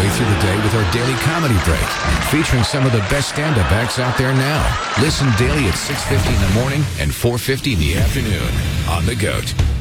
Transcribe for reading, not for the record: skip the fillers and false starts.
way through the day with our daily comedy break, featuring some of the best stand-up acts out there now. Listen daily at 6:50 in the morning and 4:50 in the afternoon on The GOAT.